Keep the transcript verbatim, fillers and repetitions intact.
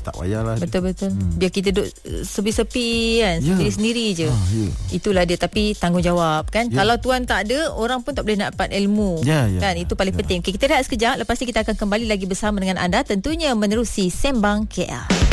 tak payahlah. Betul-betul. Hmm. Biar kita duduk sepi-sepi kan, yeah. sendiri-sendiri je. Ah, yeah. Itulah dia, tapi tanggungjawab kan. Yeah. Kalau tuan tak ada, orang pun tak boleh nak dapat ilmu. Yeah, yeah, kan, itu paling yeah. penting. Okay, kita rehat sekejap, lepas ni kita akan kembali lagi bersama dengan anda, tentunya menerusi Sembang K L.